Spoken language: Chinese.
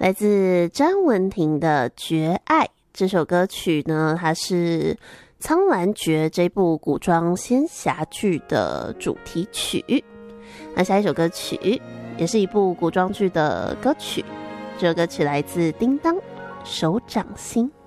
来自詹雯婷的《绝爱》这首歌曲呢，它是《苍兰诀》这部古装仙侠剧的主题曲。那下一首歌曲也是一部古装剧的歌曲，这首歌曲来自叮当《手掌心》。